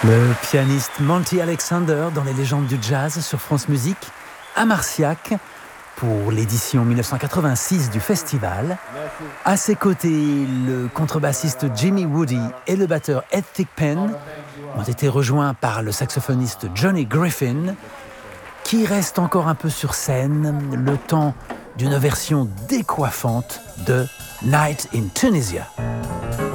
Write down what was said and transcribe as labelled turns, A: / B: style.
A: Le pianiste Monty Alexander dans les légendes du jazz sur France Musique, à Marciac, pour l'édition 1986 du festival. À ses côtés, le contrebassiste Jimmy Woody et le batteur Ed Thigpen ont été rejoints par le saxophoniste Johnny Griffin, qui reste encore un peu sur scène le temps d'une version décoiffante de Night in Tunisia.